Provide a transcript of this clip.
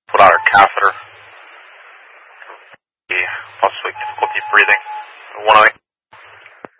Put out our catheter. Possibly difficulty breathing. 108.